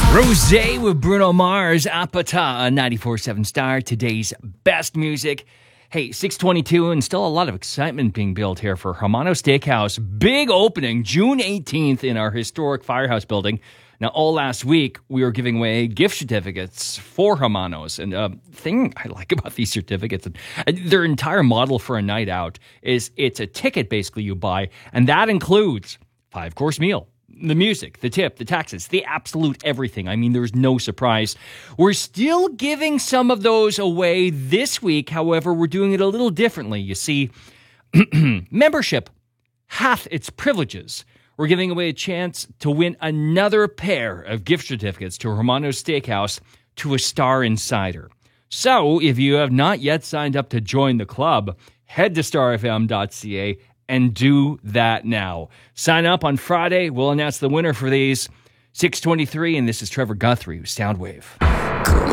Rosé with Bruno Mars, Apata, 94.7 Star, today's best music. Hey, 622 and still a lot of excitement being built here for Hermano Steakhouse. Big opening, June 18th in our historic Firehouse building. Now, all last week, we were giving away gift certificates for Hermanos. And the thing I like about these certificates, their entire model for a night out is it's a ticket basically you buy, and that includes 5-course meal. The music, the tip, the taxes, the absolute everything. I mean, there's no surprise. We're still giving some of those away this week. However, we're doing it a little differently. You see, membership hath its privileges. We're giving away a chance to win another pair of gift certificates to Hermano's Steakhouse to a Star Insider. So, if you have not yet signed up to join the club, head to starfm.ca and do that now. Sign up on Friday. We'll announce the winner for these. 623, and this is Trevor Guthrie with Soundwave.